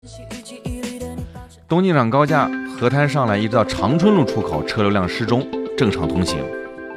东机场高架河滩上来一直到长春路出口车流量适中，正常通行。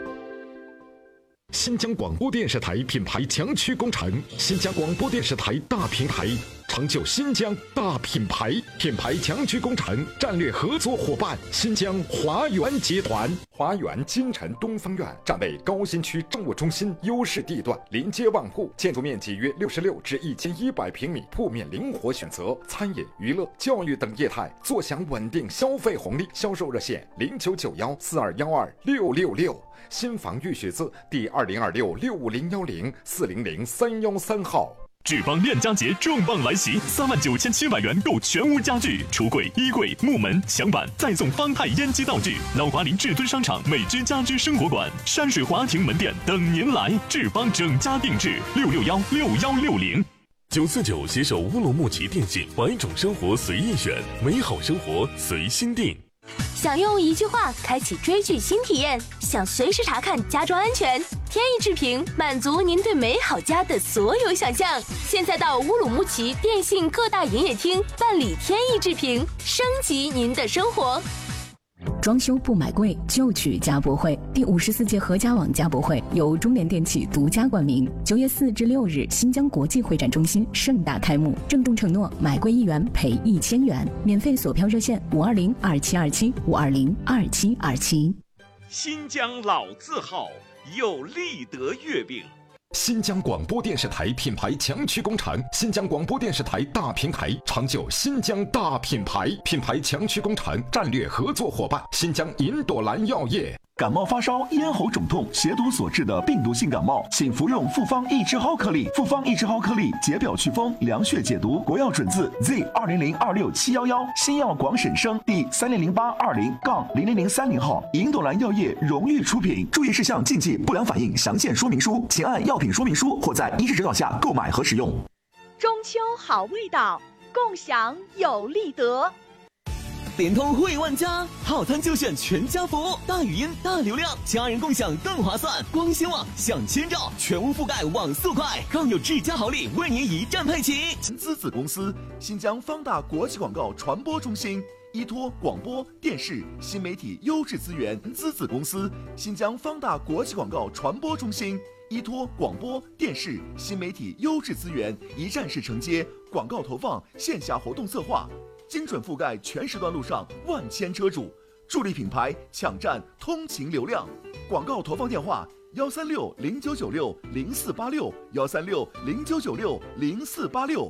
新疆广播电视台品牌强区工程，新疆广播电视台大平台，成就新疆大品牌。品牌强区工程战略合作伙伴新疆华源集团。华源金城东方院站位高新区政务中心优势地段，临街万户，建筑面积约66至1100平米，铺面灵活选择，餐饮、娱乐、教育等业态，坐享稳定消费红利。销售热线099142126666。新房预许字第2026-65010-400-313号。 志邦链家节重磅来袭，39700元购全屋家具、橱柜、衣柜、木门、墙板，再送方太烟机道具。老华林至尊商场、美居家居生活馆、山水华庭门店等您来。志邦整家定制，6616160。949携手乌鲁木齐电信，100种生活随意选，美好生活随心定。 想用一句话开启追剧新体验，想随时查看家装安全，天翼智屏满足您对美好家的所有想象。现在到乌鲁木齐电信各大营业厅办理天翼智屏，升级您的生活。 装修不买贵，就去家博会。第54届合家网家博会由中联电器独家冠名，9月4至6日，新疆国际会展中心盛大开幕。郑重承诺，买贵1元赔1000元。免费锁票热线5202727，5202727。 新疆老字号有立德月饼。 新疆广播电视台品牌强区工程，新疆广播电视台大平台，成就新疆大品牌。品牌强区工程战略合作伙伴新疆银朵兰药业。 感冒发烧、咽喉肿痛、血毒所致的病毒性感冒，请服用复方益智蒿颗粒。复方益智蒿颗粒解表祛风、凉血解毒，国药准字 Z20026711，新药广审生第300820-00030号，银朵兰药业荣誉出品。注意事项禁忌、不良反应详见说明书，请按药品说明书或在医师指导下购买和使用。 中秋好味道，共享有立德。 联通会万家，套餐就选全家福，大语音、大流量，家人共享更划算。光纤网享千兆，全屋覆盖网速快，更有智家好礼为您一站配齐。 资子公司新疆方大国际广告传播中心，依托广播电视新媒体优质资源，资子公司新疆方大国际广告传播中心。依托广播电视新媒体优质资源，一站式承接广告投放、线下活动策划，精准覆盖全时段路上万千车主，助力品牌抢占通勤流量。广告投放电话13609960486，13609960486。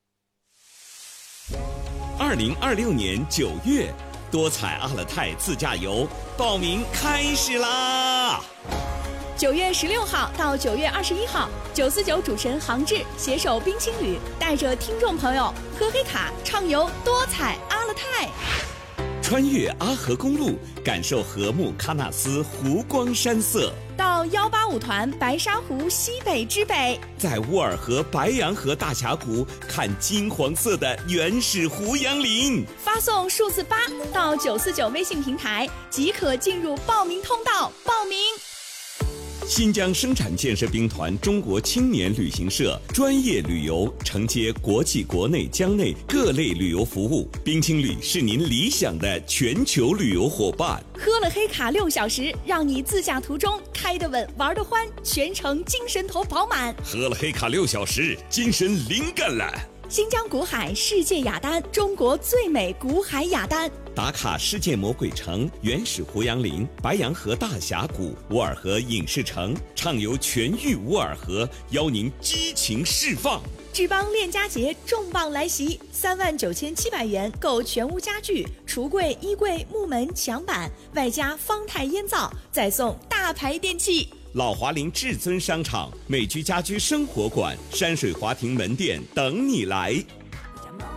2026年9月，多彩阿勒泰自驾游报名开始啦 ！9月16号到9月21号，949主持人杭志携手冰青旅，带着听众朋友喝黑卡畅游多彩阿勒泰， 穿越阿河公路，感受禾木喀纳斯湖光山色， 到185团白沙湖西北之北， 在乌尔河白洋河大峡谷看金黄色的原始胡杨林。 发送数字8到949微信平台，即可进入报名通道报名。 新疆生产建设兵团中国青年旅行社专业旅游，承接国际国内疆内各类旅游服务。冰青旅是您理想的全球旅游伙伴。 喝了黑卡6小时，让你自驾途中开得稳，玩得欢，全程精神头饱满。 喝了黑卡6小时，精神灵感了。 新疆古海世界雅丹，中国最美古海雅丹。 打卡世界魔鬼城、原始胡杨林、白洋河大峡谷、乌尔河影视城，畅游全域乌尔河，邀您激情释放。 志邦链家节重磅来袭，39700元购全屋家具、橱柜、衣柜、木门、墙板，外加方太烟皂，再送大牌电器。 老华林至尊商场、美居家居生活馆、山水华庭门店等你来。